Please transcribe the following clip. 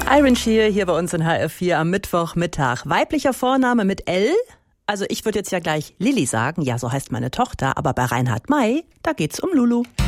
Iron Shear hier bei uns in HR4 am Mittwochmittag. Weiblicher Vorname mit L. Also ich würde jetzt ja gleich Lilly sagen, ja, so heißt meine Tochter, aber bei Reinhard May, da geht's um Lulu.